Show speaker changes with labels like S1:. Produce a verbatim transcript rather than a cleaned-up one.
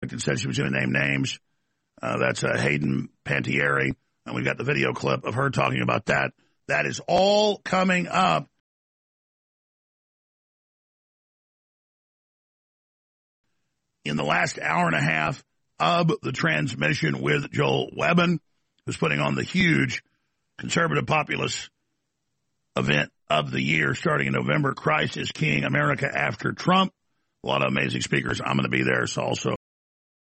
S1: and said she was going to name names. Uh, that's uh, Hayden Panettiere, and we've got the video clip of her talking about that. That is all coming up. In the last hour and a half of the transmission with Joel Webbon, who's putting on the huge conservative populist event of the year starting in November, Christ is King, America After Trump. A lot of amazing speakers. I'm going to be there. So also